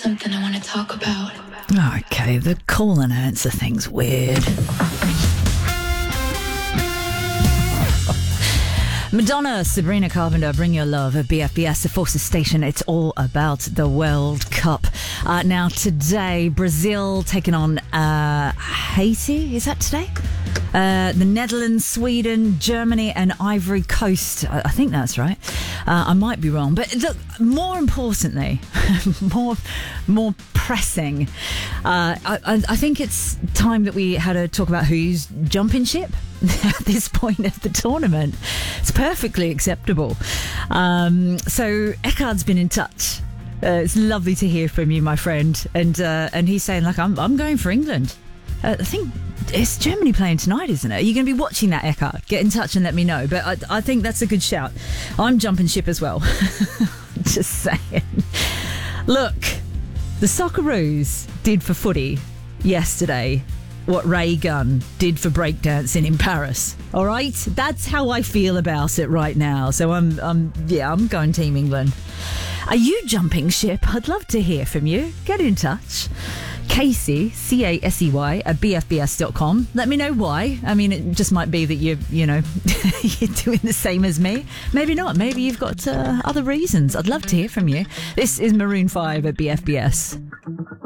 something I want to talk about. Okay, the call and answer thing's weird. Madonna, Sabrina Carpenter, Bring Your Love at BFBS, the Forces Station. It's all about the World Cup. Now, today, Brazil taking on Haiti. Is that today? The Netherlands, Sweden, Germany and Ivory Coast. I think that's right. I might be wrong. But look, more importantly, more pressing, I think it's time that we had to talk about who's jumping ship at this point of the tournament. It's perfectly acceptable. So Eckhard's been in touch. It's lovely to hear from you, my friend. And he's saying, like, I'm going for England. I think it's Germany playing tonight, isn't it? Are you going to be watching that, Eckhard? Get in touch and let me know. But I think that's a good shout. I'm jumping ship as well. Just saying. Look, the Socceroos did for footy yesterday what Ray Gunn did for breakdancing in Paris. All right? That's how I feel about it right now. So I'm going Team England. Are you jumping ship? I'd love to hear from you. Get in touch. Casey, Casey, at bfbs.com. Let me know why. I mean, it just might be that you're doing the same as me. Maybe not. Maybe you've got other reasons. I'd love to hear from you. This is Maroon 5 at BFBS.